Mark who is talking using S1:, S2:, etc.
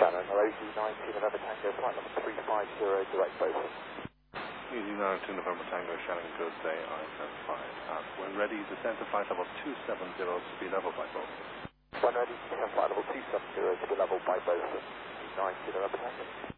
S1: Shannon, hello, Z19 November Tango, flight number 350, direct Beaufort.
S2: Z19 November Tango, Shannon, good day, I-75. When ready, descend to flight level 270 to be level by Beaufort.
S1: When ready, descend flight level 270 to be level by Beaufort. Z19 November Tango.